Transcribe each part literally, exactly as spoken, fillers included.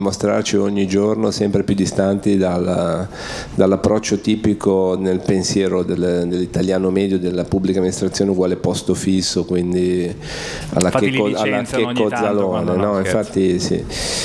mostrarci ogni giorno sempre più distanti dalla, dall'approccio tipico nel pensiero del, dell'italiano medio della pubblica amministrazione uguale posto fisso, quindi alla Checco, alla Checco Zalone, no? Infatti sì.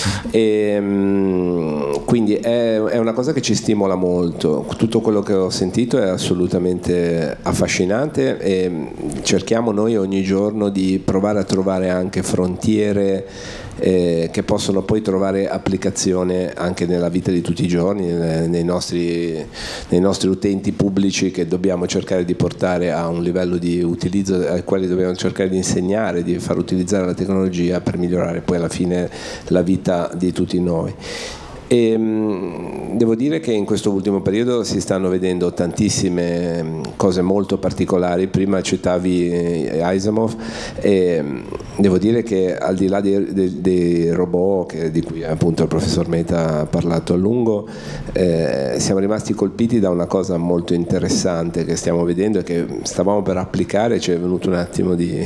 E, mh, quindi è, è una cosa che ci stimola molto. Tutto quello che ho sentito è assolutamente affascinante e cerchiamo noi ogni giorno di provare a trovare anche frontiere Eh, che possono poi trovare applicazione anche nella vita di tutti i giorni, nei, nei, nostri, nei nostri utenti pubblici, che dobbiamo cercare di portare a un livello di utilizzo ai quali dobbiamo cercare di insegnare, di far utilizzare la tecnologia per migliorare poi alla fine la vita di tutti noi. E, mh, devo dire che in questo ultimo periodo si stanno vedendo tantissime cose molto particolari. Prima citavi eh, Asimov, e mh, devo dire che al di là dei, dei, dei robot che, di cui appunto il professor Mehta ha parlato a lungo, eh, siamo rimasti colpiti da una cosa molto interessante che stiamo vedendo e che stavamo per applicare. Ci è venuto un attimo di,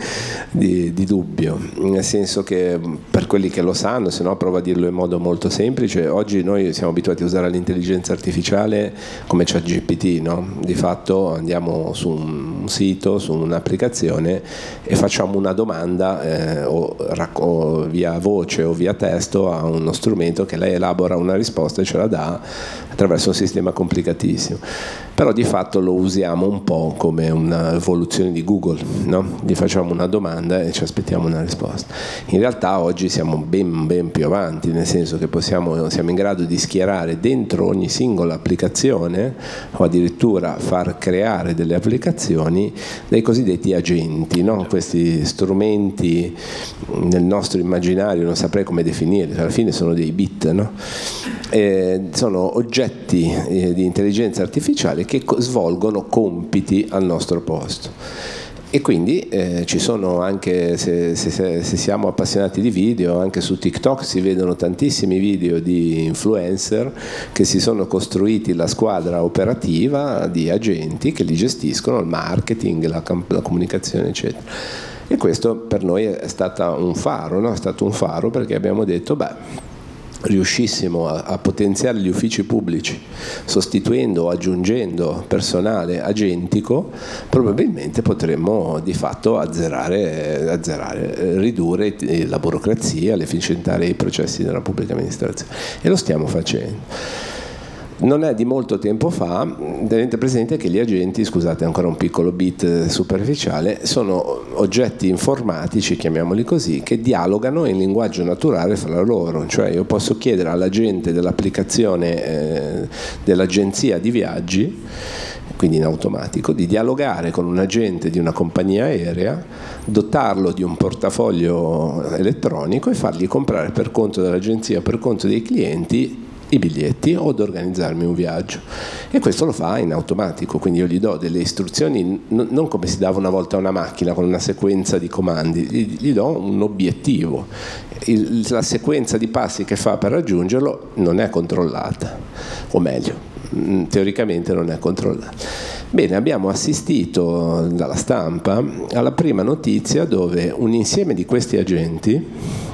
di, di dubbio, nel senso che per quelli che lo sanno, se no provo a dirlo in modo molto semplice. Oggi noi siamo abituati a usare l'intelligenza artificiale come ChatGPT, no? Di fatto andiamo su un sito, su un'applicazione e facciamo una domanda eh, o, o via voce o via testo a uno strumento che lei elabora una risposta e ce la dà attraverso un sistema complicatissimo. Però di fatto lo usiamo un po' come un'evoluzione di Google, no? Gli facciamo una domanda e ci aspettiamo una risposta. In realtà oggi siamo ben, ben più avanti, nel senso che possiamo, siamo in grado di schierare dentro ogni singola applicazione o addirittura far creare delle applicazioni dei cosiddetti agenti, no? Questi strumenti nel nostro immaginario, non saprei come definirli, alla fine sono dei bit, no? Eh, sono oggetti eh, di intelligenza artificiale che svolgono compiti al nostro posto. E quindi eh, ci sono anche, se, se, se siamo appassionati di video, anche su TikTok si vedono tantissimi video di influencer che si sono costruiti la squadra operativa di agenti che li gestiscono, il marketing, la, la comunicazione, eccetera. E questo per noi è stato un faro, no? È stato un faro perché abbiamo detto, beh, riuscissimo a, a potenziare gli uffici pubblici sostituendo o aggiungendo personale agentico, probabilmente potremmo di fatto azzerare, azzerare ridurre la burocrazia, efficientare i processi della pubblica amministrazione, e lo stiamo facendo. Non è di molto tempo fa, tenete presente che gli agenti, scusate ancora un piccolo bit superficiale, sono oggetti informatici, chiamiamoli così, che dialogano in linguaggio naturale fra loro. Cioè io posso chiedere all'agente dell'applicazione eh, dell'agenzia di viaggi, quindi in automatico, di dialogare con un agente di una compagnia aerea, dotarlo di un portafoglio elettronico e fargli comprare per conto dell'agenzia, per conto dei clienti, i biglietti o ad organizzarmi un viaggio. E questo lo fa in automatico, quindi io gli do delle istruzioni non come si dava una volta a una macchina con una sequenza di comandi, gli, gli do un obiettivo. Il, la sequenza di passi che fa per raggiungerlo non è controllata, o meglio, teoricamente non è controllata. Bene, abbiamo assistito dalla stampa alla prima notizia dove un insieme di questi agenti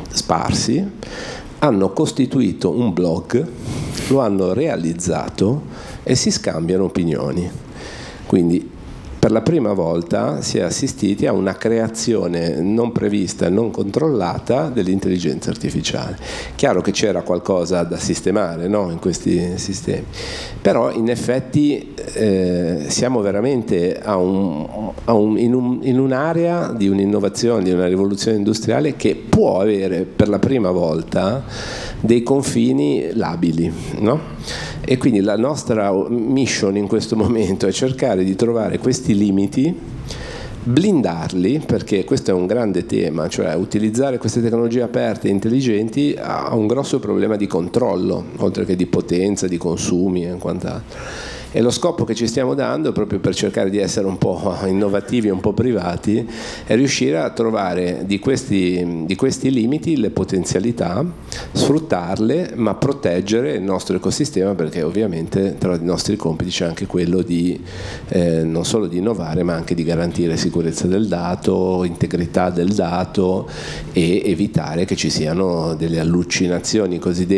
sparsi hanno costituito un blog, lo hanno realizzato e si scambiano opinioni. Quindi per la prima volta si è assistiti a una creazione non prevista e non controllata dell'intelligenza artificiale. Chiaro che c'era qualcosa da sistemare, no, in questi sistemi, però in effetti eh, siamo veramente a un, a un, in, un, in un'area di un'innovazione, di una rivoluzione industriale che può avere per la prima volta dei confini labili, no? E quindi la nostra mission in questo momento è cercare di trovare questi limiti, blindarli, perché questo è un grande tema, cioè utilizzare queste tecnologie aperte e intelligenti ha un grosso problema di controllo, oltre che di potenza, di consumi e quant'altro. E lo scopo che ci stiamo dando, proprio per cercare di essere un po' innovativi e un po' privati, è riuscire a trovare di questi, di questi limiti le potenzialità, sfruttarle, ma proteggere il nostro ecosistema, perché ovviamente tra i nostri compiti c'è anche quello di eh, non solo di innovare, ma anche di garantire sicurezza del dato, integrità del dato e evitare che ci siano delle allucinazioni cosiddette